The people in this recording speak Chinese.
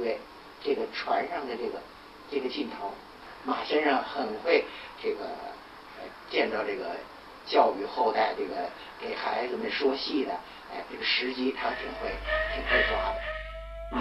对这个船上的这个镜头。马先生很会这个见到这个教育后代，这个给孩子们说戏的，这个时机他挺会抓的。